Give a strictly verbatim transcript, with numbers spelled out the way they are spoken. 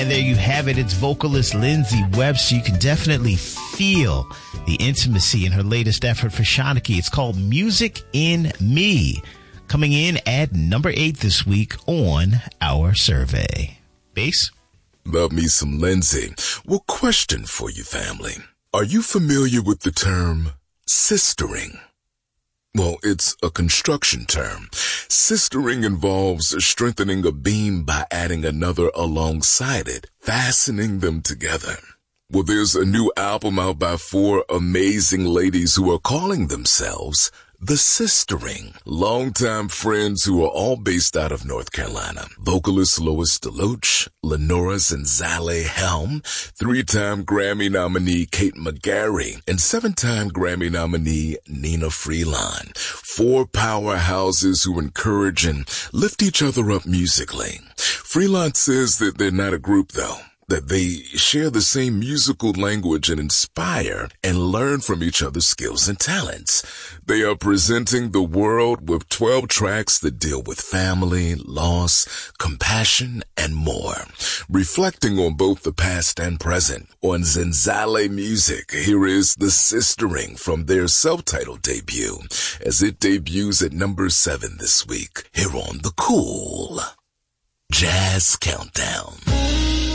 And there you have it. It's vocalist Lindsey Webster. You can definitely feel the intimacy in her latest effort for Shanachie. It's called Music in Me, coming in at number eight this week on our survey. Bass? Love me some Lindsey. Well, question for you, family. Are you familiar with the term sistering? Well, it's a construction term. Sistering involves strengthening a beam by adding another alongside it, fastening them together. Well, there's a new album out by four amazing ladies who are calling themselves The Sistering. Longtime friends who are all based out of North Carolina. Vocalist Lois DeLoach, Lenora Zenzale Helm, three-time Grammy nominee Kate McGarry, and seven-time Grammy nominee Nina Freelon. Four powerhouses who encourage and lift each other up musically. Freelon says that they're not a group, though, that they share the same musical language and inspire and learn from each other's skills and talents. They are presenting the world with twelve tracks that deal with family, loss, compassion, and more. Reflecting on both the past and present. On Zenzale Music, here is The Sistering from their self-titled debut, as it debuts at number seven this week, here on the Cool Jazz Countdown.